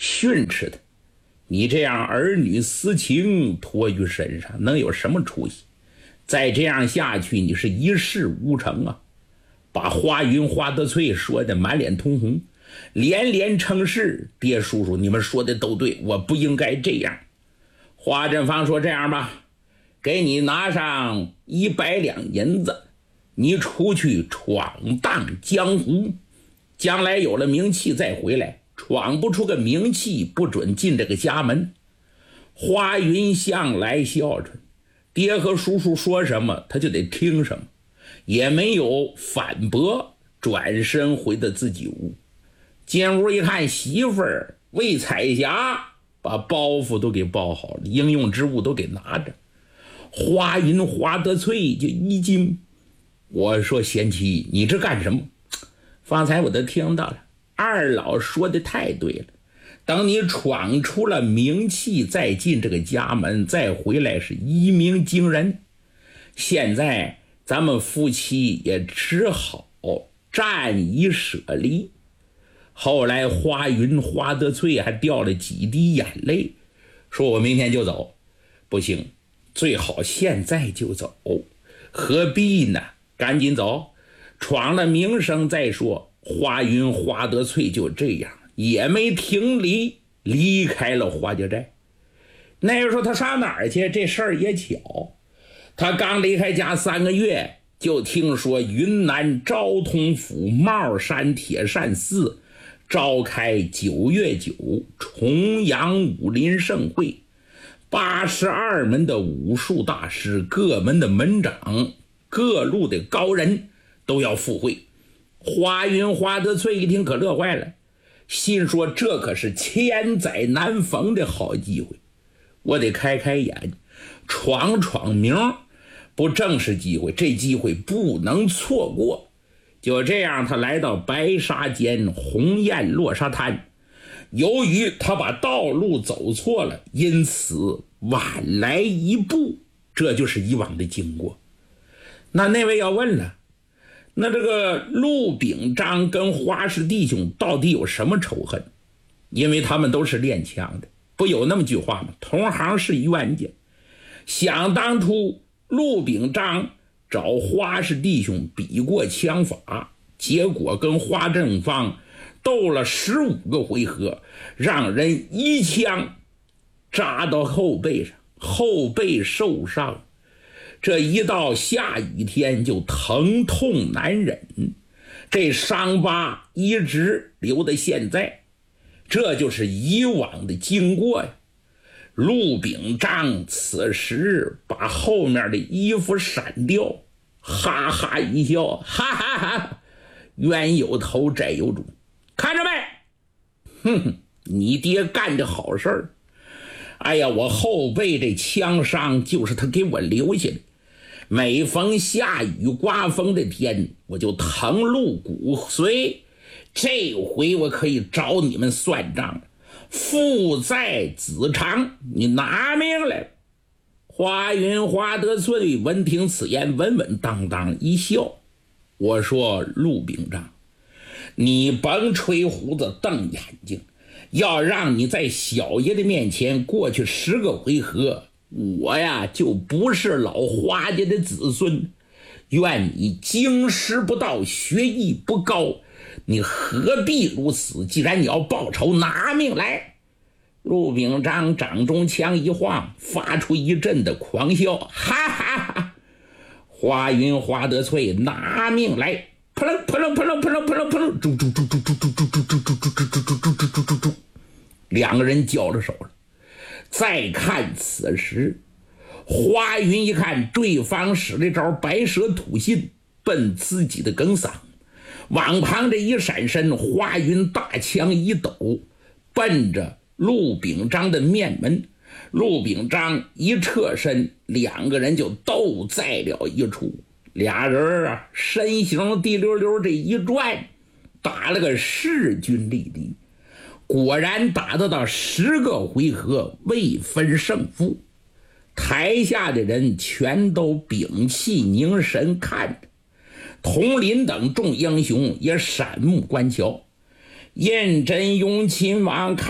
训斥他。你这样儿女私情托于身上，能有什么出息？再这样下去，你是一事无成啊！把花云花德翠说得满脸通红，连连称是：爹叔叔，你们说的都对，我不应该这样。花振芳说：这样吧，给你拿上100两银子，你出去闯荡江湖，将来有了名气再回来，闯不出个名气不准进这个家门。花云向来孝顺，爹和叔叔说什么他就得听什么，也没有反驳，转身回到自己屋。进屋一看，媳妇儿魏彩霞把包袱都给包好了，应用之物都给拿着。花云花德翠就一惊，我说贤妻，你这干什么？方才我都听到了，二老说的太对了，等你闯出了名气再进这个家门，再回来是一鸣惊人。现在咱们夫妻也只好暂以舍离。后来花云花德翠还掉了几滴眼泪，说我明天就走。不行，最好现在就走，何必呢？赶紧走，闯了名声再说。花云花德翠就这样也没停离，离开了花家寨。那时候他上哪儿去？这事儿也巧，他刚离开家3个月，就听说云南昭通府帽山铁扇寺召开9月9重阳武林盛会，82门的武术大师，各门的门长，各路的高人都要赴会。花云花德翠一听可乐坏了，心说这可是千载难逢的好机会，我得开开眼，闯闯名，不正是机会，这机会不能错过。就这样，他来到白沙间鸿雁落沙滩，由于他把道路走错了，因此晚来一步，这就是以往的经过。那位要问了，那这个陆秉章跟花氏弟兄到底有什么仇恨？因为他们都是练枪的，不有那么句话吗？同行是冤家。想当初陆秉章找花氏弟兄比过枪法，结果跟花正芳斗了15个回合，让人一枪扎到后背上，后背受伤。这一到下雨天就疼痛难忍，这伤疤一直留到现在，这就是以往的经过呀。陆秉章此时把后面的衣服闪掉，哈哈一笑，哈哈哈，冤有头债有主，看着没？哼，你爹干的好事儿。哎呀，我后背这枪伤就是他给我留下的，每逢下雨刮风的天，我就疼入骨髓。这回我可以找你们算账，父在子长，你拿命来。花云花德翠闻听此言，稳稳当当一笑。我说陆秉章，你甭吹胡子瞪眼睛，要让你在小爷的面前过去10个回合，我呀就不是老花家的子孙。愿你经师不到，学艺不高，你何必如此？既然你要报仇，拿命来。陆秉章掌中枪一晃，发出一阵的狂笑，哈哈哈！花云花德翠，拿命来！扑棱扑棱扑棱扑棱扑棱扑棱，猪猪猪猪猪猪猪猪猪猪猪猪猪猪猪猪猪，两个人交了手了。再看此时，花云一看对方使了招白蛇吐信，奔自己的梗嗓，往旁这一闪身，花云大枪一抖，奔着陆秉章的面门。陆秉章一侧身，两个人就斗在了一处。俩人啊，身形滴溜溜这一转，打了个势均力敌。果然打得到10个回合，未分胜负。台下的人全都屏气凝神看着，佟林等众英雄也闪目观瞧。胤禛雍亲王